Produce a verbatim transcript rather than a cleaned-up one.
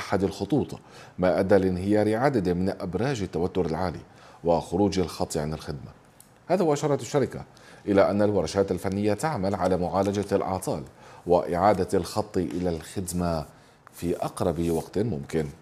أحد الخطوط، ما أدى لانهيار عدد من أبراج التوتر العالي وخروج الخط عن الخدمة. هذا وأشارت الشركة إلى أن الورشات الفنية تعمل على معالجة الأعطال وإعادة الخط إلى الخدمة في أقرب وقت ممكن.